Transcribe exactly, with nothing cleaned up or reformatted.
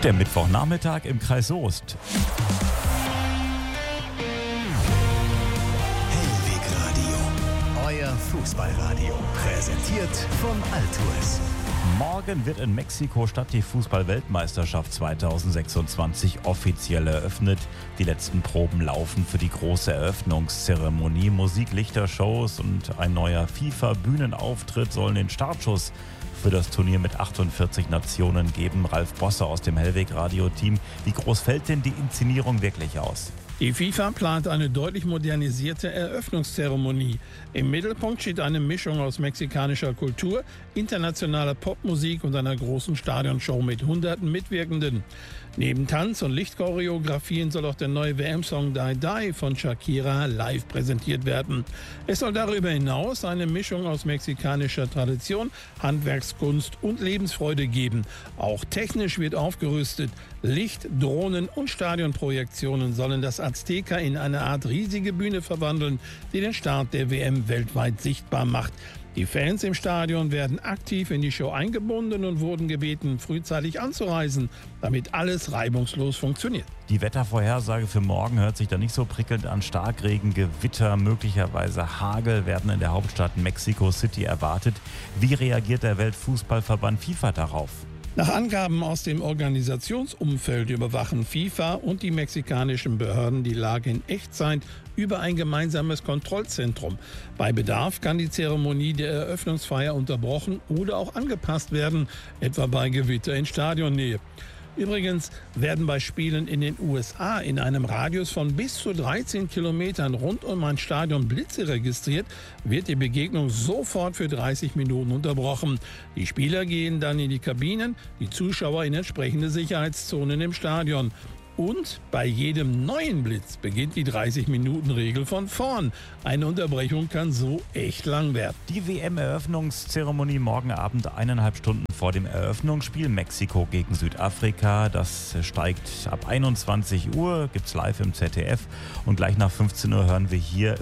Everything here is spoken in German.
Der Mittwochnachmittag im Kreis Soest. Hellwegradio, euer Fußballradio. Präsentiert von Altours. Morgen wird in Mexiko-Stadt die Fußball-Weltmeisterschaft zweitausendsechsundzwanzig offiziell eröffnet. Die letzten Proben laufen für die große Eröffnungszeremonie. Musik, Lichter, Shows und ein neuer FIFA-Bühnenauftritt sollen den Startschuss für das Turnier mit achtundvierzig Nationen geben. Ralf Bosse aus dem Hellwegradio-Team. Wie groß fällt denn die Inszenierung wirklich aus? Die FIFA plant eine deutlich modernisierte Eröffnungszeremonie. Im Mittelpunkt steht eine Mischung aus mexikanischer Kultur, internationaler Popmusik und einer großen Stadionshow mit hunderten Mitwirkenden. Neben Tanz- und Lichtchoreografien soll auch der neue W M-Song Die Die von Shakira live präsentiert werden. Es soll darüber hinaus eine Mischung aus mexikanischer Tradition, Handwerkskunst und Lebensfreude geben. Auch technisch wird aufgerüstet. Licht, Drohnen und Stadionprojektionen sollen das Azteca in eine Art riesige Bühne verwandeln, die den Start der W M weltweit sichtbar macht. Die Fans im Stadion werden aktiv in die Show eingebunden und wurden gebeten, frühzeitig anzureisen, damit alles reibungslos funktioniert. Die Wettervorhersage für morgen hört sich da nicht so prickelnd an. Starkregen, Gewitter, möglicherweise Hagel werden in der Hauptstadt Mexico City erwartet. Wie reagiert der Weltfußballverband FIFA darauf? Nach Angaben aus dem Organisationsumfeld überwachen FIFA und die mexikanischen Behörden die Lage in Echtzeit über ein gemeinsames Kontrollzentrum. Bei Bedarf kann die Zeremonie der Eröffnungsfeier unterbrochen oder auch angepasst werden, etwa bei Gewitter in Stadionnähe. Übrigens werden bei Spielen in den U S A in einem Radius von bis zu dreizehn Kilometern rund um ein Stadion Blitze registriert, wird die Begegnung sofort für dreißig Minuten unterbrochen. Die Spieler gehen dann in die Kabinen, die Zuschauer in entsprechende Sicherheitszonen im Stadion. Und bei jedem neuen Blitz beginnt die dreißig-Minuten-Regel von vorn. Eine Unterbrechung kann so echt lang werden. Die W M-Eröffnungszeremonie morgen Abend eineinhalb Stunden vor dem Eröffnungsspiel Mexiko gegen Südafrika. Das steigt ab einundzwanzig Uhr, gibt's live im Z D F. Und gleich nach fünfzehn Uhr hören wir hier